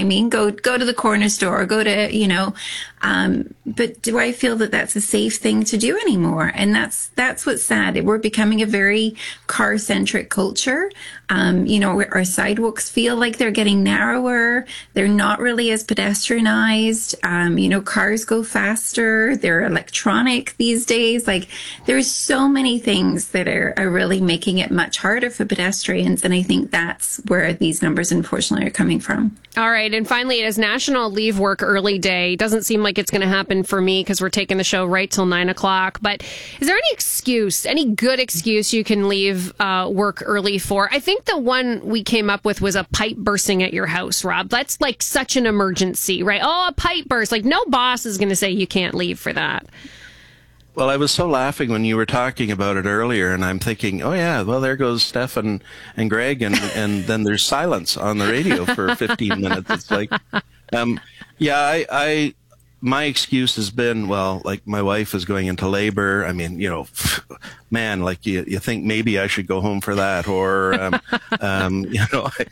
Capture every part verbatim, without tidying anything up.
mean? Go go to the corner store, go to, you know, um, but do I feel that that's a safe thing to do anymore? And that's that's what's sad. We're becoming a very car-centric culture. Um, you know, our sidewalks feel like they're getting narrower. They're not really as pedestrianized. Um, you know, cars go faster. They're electronic these days. Like, there's so many things that are, are really making it much harder for pedestrians. And I think that's where these numbers, unfortunately, are coming from. All right. And finally, it is National Leave Work Early Day. Doesn't seem like it's going to happen for me because we're taking the show right till nine o'clock. But is there any excuse, any good excuse you can leave uh, work early for? I think the one we came up with was a pipe bursting at your house, Rob. That's like such an emergency, right? Oh, a pipe burst. Like, no boss is going to say you can't leave for that. Well, I was so laughing when you were talking about it earlier, and I'm thinking, oh, yeah, well, there goes Steph and, and Greg, and, and then there's silence on the radio for fifteen minutes. It's like, um, yeah, I, I, my excuse has been, well, like, my wife is going into labor. I mean, you know, man, like, you, you think maybe I should go home for that, or, um, um, you know, I,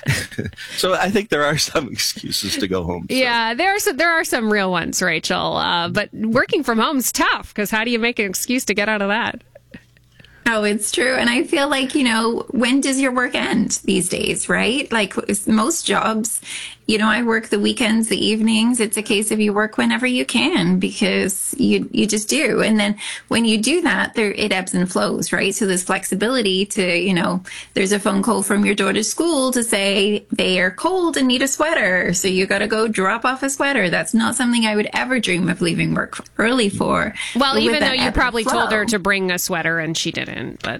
so I think there are some excuses to go home. So. Yeah, there are some, there are some real ones, Rachel, uh, but working from home is tough, because how do you make an excuse to get out of that? Oh, it's true. And I feel like, you know, when does your work end these days, right? Like most jobs, you know, I work the weekends, the evenings. It's a case of you work whenever you can because you you just do. And then when you do that, there it ebbs and flows, right? So there's flexibility to, you know, there's a phone call from your daughter's school to say they are cold and need a sweater. So you got to go drop off a sweater. That's not something I would ever dream of leaving work early for. Well, but even though you probably told her to bring a sweater and she didn't, but...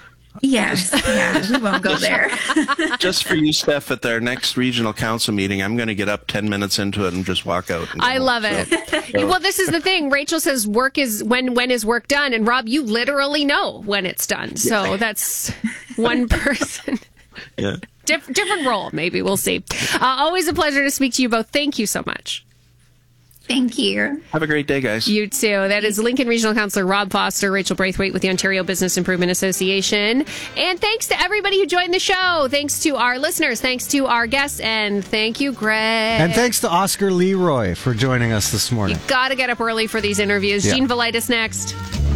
Yes, yeah, we won't go there. Just for you, Steph, at their next regional council meeting, I'm going to get up ten minutes into it and just walk out. I love it. So, so. Well, this is the thing. Rachel says work is when, when is work done? And Rob, you literally know when it's done. So yeah. That's one person. Yeah. Dif- different role, maybe. We'll see. Uh, always a pleasure to speak to you both. Thank you so much. Thank you. Have a great day, guys. You too. That is Lincoln Regional Councillor Rob Foster, Rachel Braithwaite with the Ontario Business Improvement Association. And thanks to everybody who joined the show. Thanks to our listeners. Thanks to our guests. And thank you, Greg. And thanks to Oscar Leroy for joining us this morning. You got to get up early for these interviews. Yeah. Jean Velitis next.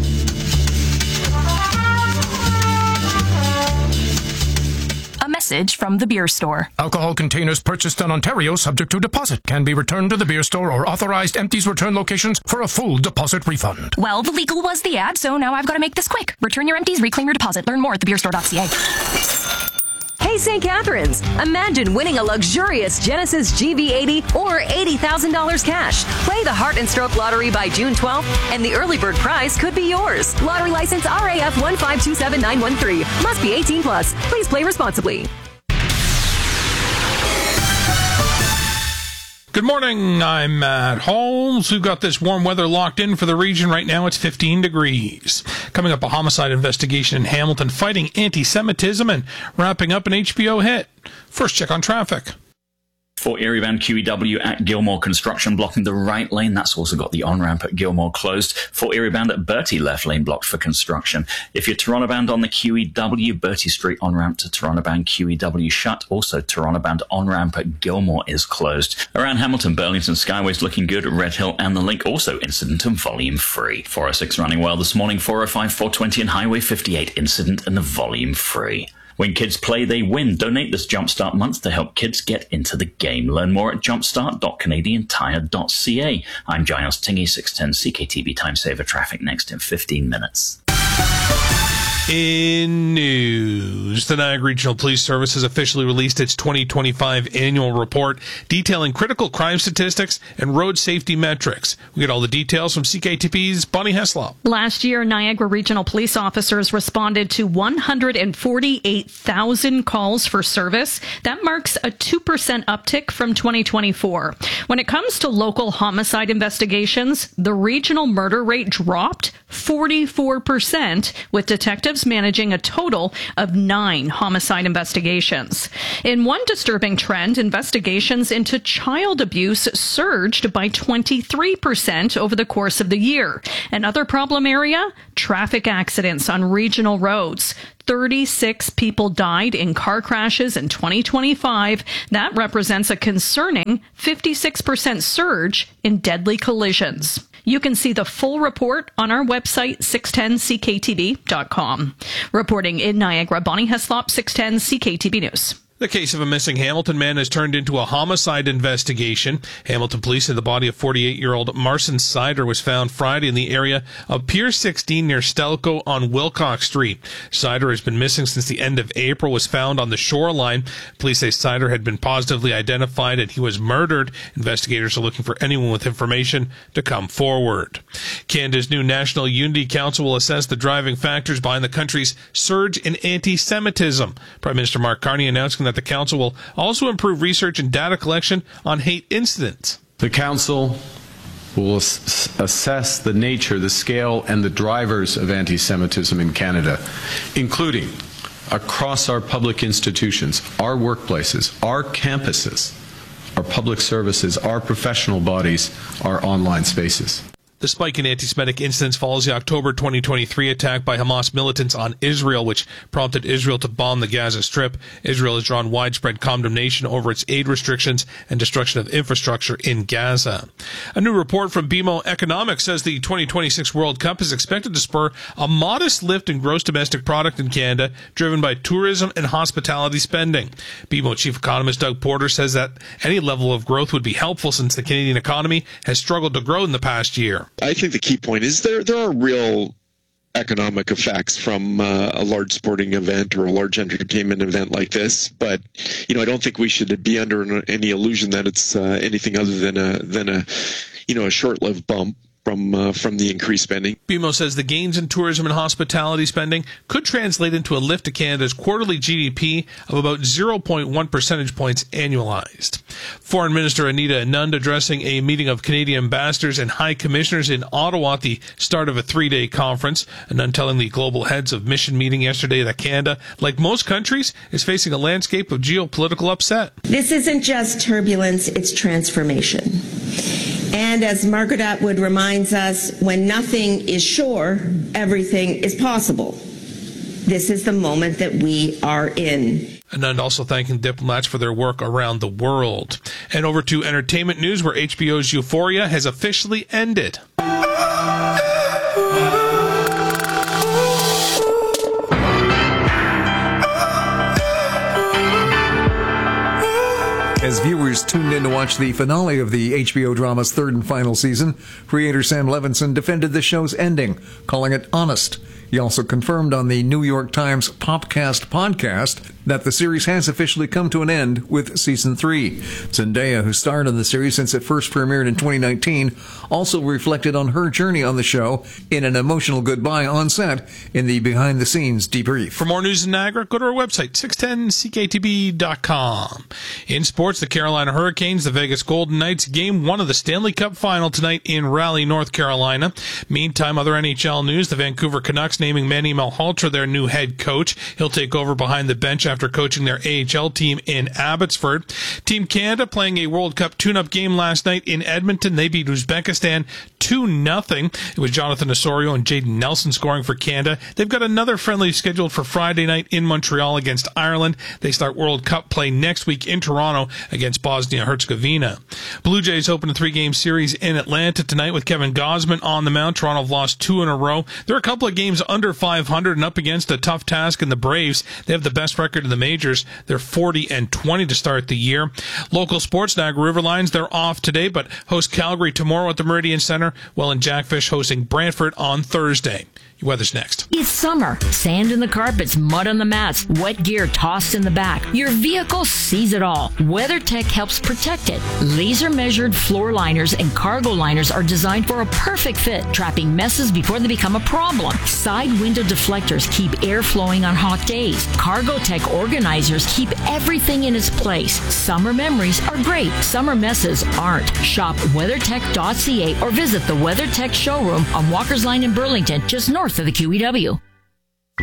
A message from the beer store. Alcohol containers purchased in Ontario subject to deposit can be returned to the beer store or authorized empties return locations for a full deposit refund. Well, the legal was the ad, so now I've got to make this quick. Return your empties, reclaim your deposit. Learn more at the beer store dot c a. Hey, Saint Catharines! Imagine winning a luxurious Genesis G V eighty or eighty thousand dollars cash. Play the Heart and Stroke Lottery by June twelfth, and the early bird prize could be yours. Lottery license R A F one five two seven nine one three. Must be eighteen plus. Please play responsibly. Good morning, I'm Matt Holmes. We've got this warm weather locked in for the region right now. It's fifteen degrees. Coming up, a homicide investigation in Hamilton fighting anti-Semitism and wrapping up an H B O hit. First check on traffic. For Erie-bound Q E W at Gilmore, construction blocking the right lane. That's also got the on-ramp at Gilmore closed. For Erie-bound at Bertie, left lane blocked for construction. If you're Toronto-bound on the Q E W, Bertie Street on-ramp to Toronto-bound Q E W shut. Also, Toronto-bound on-ramp at Gilmore is closed. Around Hamilton, Burlington Skyway's looking good. Red Hill and the Link also incident and volume free. four oh six running well this morning. four oh five, four twenty and Highway fifty-eight incident and the volume free. When kids play, they win. Donate this Jumpstart month to help kids get into the game. Learn more at jumpstart dot canadian tire dot c a. I'm Giles Tingy, six ten C K T V Time Saver Traffic next in fifteen minutes. In news, the Niagara Regional Police Service has officially released its twenty twenty-five annual report detailing critical crime statistics and road safety metrics. We get all the details from C K T V's Bonnie Heslop. Last year, Niagara Regional Police officers responded to one hundred forty-eight thousand calls for service. That marks a two percent uptick from twenty twenty-four. When it comes to local homicide investigations, the regional murder rate dropped forty-four percent, with detectives detectives managing a total of nine homicide investigations. In one disturbing trend, investigations into child abuse surged by twenty-three percent over the course of the year. Another problem area, traffic accidents on regional roads. thirty-six people died in car crashes in twenty twenty-five. That represents a concerning fifty-six percent surge in deadly collisions. You can see the full report on our website, six ten C K T B dot com. Reporting in Niagara, Bonnie Heslop, six ten C K T B News. The case of a missing Hamilton man has turned into a homicide investigation. Hamilton police said the body of forty-eight-year-old Marcin Sider was found Friday in the area of Pier sixteen near Stelco on Wilcox Street. Sider has been missing since the end of April, was found on the shoreline. Police say Sider had been positively identified and he was murdered. Investigators are looking for anyone with information to come forward. Canada's new National Unity Council will assess the driving factors behind the country's surge in anti-Semitism. Prime Minister Mark Carney announcing that the council will also improve research and data collection on hate incidents. The council will ass- assess the nature, the scale, and the drivers of anti-Semitism in Canada, including across our public institutions, our workplaces, our campuses, our public services, our professional bodies, our online spaces. The spike in anti-Semitic incidents follows the October twenty twenty-three attack by Hamas militants on Israel, which prompted Israel to bomb the Gaza Strip. Israel has drawn widespread condemnation over its aid restrictions and destruction of infrastructure in Gaza. A new report from B M O Economics says the twenty twenty-six World Cup is expected to spur a modest lift in gross domestic product in Canada, driven by tourism and hospitality spending. B M O chief economist Doug Porter says that any level of growth would be helpful since the Canadian economy has struggled to grow in the past year. I think the key point is there there are real economic effects from uh, a large sporting event or a large entertainment event like this, but you know I don't think we should be under any illusion that it's uh, anything other than a than a you know a short-lived bump from uh, from the increased spending. B M O says the gains in tourism and hospitality spending could translate into a lift to Canada's quarterly G D P of about zero point one percentage points annualized. Foreign Minister Anita Anand addressing a meeting of Canadian ambassadors and high commissioners in Ottawa at the start of a three-day conference. Anand telling the global heads of mission meeting yesterday that Canada, like most countries, is facing a landscape of geopolitical upset. This isn't just turbulence, it's transformation. And as Margaret Atwood reminds us, when nothing is sure, everything is possible. This is the moment that we are in. Anand also thanking diplomats for their work around the world. And over to entertainment news, where H B O's Euphoria has officially ended. As viewers tuned in to watch the finale of the H B O drama's third and final season, creator Sam Levinson defended the show's ending, calling it honest. He also confirmed on the New York Times Popcast podcast that the series has officially come to an end with season three. Zendaya, who starred in the series since it first premiered in twenty nineteen, also reflected on her journey on the show in an emotional goodbye on set in the behind-the-scenes debrief. For more news in Niagara, go to our website, six ten C K T B dot com. In sports, the Carolina Hurricanes, the Vegas Golden Knights, game one of the Stanley Cup final tonight in Raleigh, North Carolina. Meantime, other N H L news, the Vancouver Canucks naming Manny Malhotra their new head coach. He'll take over behind the bench after coaching their A H L team in Abbotsford. Team Canada playing a World Cup tune-up game last night in Edmonton. They beat Uzbekistan two nothing. It was Jonathan Osorio and Jaden Nelson scoring for Canada. They've got another friendly scheduled for Friday night in Montreal against Ireland. They start World Cup play next week in Toronto against Bosnia-Herzegovina. Blue Jays open a three-game series in Atlanta tonight with Kevin Gausman on the mound. Toronto have lost two in a row. There are a couple of games under five hundred and up against a tough task in the Braves. They have the best record in the majors. They're forty and twenty to start the year. Local sports, Niagara River Lions, they're off today, but host Calgary tomorrow at the Meridian Center, while in Jackfish hosting Brantford on Thursday. Your weather's next. It's summer. Sand in the carpets, mud on the mats, wet gear tossed in the back. Your vehicle sees it all. WeatherTech helps protect it. Laser-measured floor liners and cargo liners are designed for a perfect fit, trapping messes before they become a problem. Side window deflectors keep air flowing on hot days. Cargotech organizers keep everything in its place. Summer memories are great. Summer messes aren't. Shop weathertech dot c a or visit the WeatherTech showroom on Walker's Line in Burlington, just north of the Q E W.